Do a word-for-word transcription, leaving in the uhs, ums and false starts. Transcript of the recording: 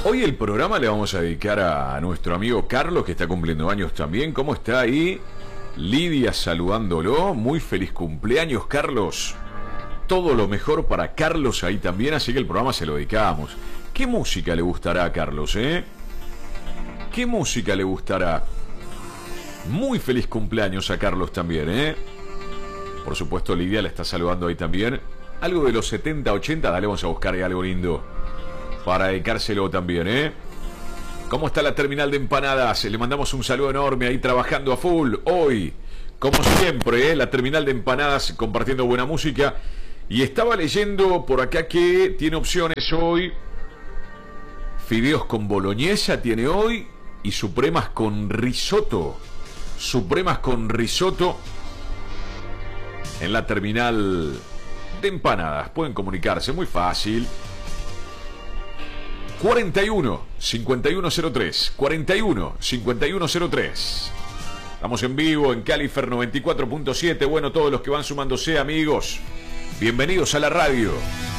Hoy el programa le vamos a dedicar a nuestro amigo Carlos, que está cumpliendo años también. ¿Cómo está ahí? Lidia saludándolo. Muy feliz cumpleaños, Carlos. Todo lo mejor para Carlos ahí también, así que el programa se lo dedicamos. ¿Qué música le gustará a Carlos, eh? ¿Qué música le gustará? Muy feliz cumpleaños a Carlos también, eh. Por supuesto, Lidia le está saludando ahí también. Algo de los setenta, ochenta, dale, vamos a buscar ahí algo lindo para dedicárselo también, ¿eh? ¿Cómo está la terminal de empanadas? Le mandamos un saludo enorme ahí trabajando a full. Hoy, como siempre, ¿eh? La terminal de empanadas compartiendo buena música. Y estaba leyendo por acá que tiene opciones hoy. Fideos con boloñesa tiene hoy. Y supremas con risotto. Supremas con risotto en la terminal de empanadas. Pueden comunicarse, muy fácil. cuarenta y uno, cincuenta y uno cero tres, cuarenta y uno, cincuenta y uno cero tres. Estamos en vivo en Califer noventa y cuatro punto siete. Bueno, todos los que van sumándose, amigos, bienvenidos a la radio.